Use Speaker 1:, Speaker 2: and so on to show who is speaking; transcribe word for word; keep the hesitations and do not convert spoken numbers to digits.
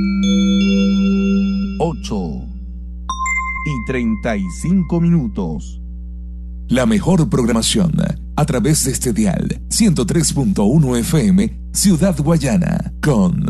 Speaker 1: ocho y treinta y cinco minutos.
Speaker 2: La mejor programación a través de este dial ciento tres punto uno F M, Ciudad Guayana, con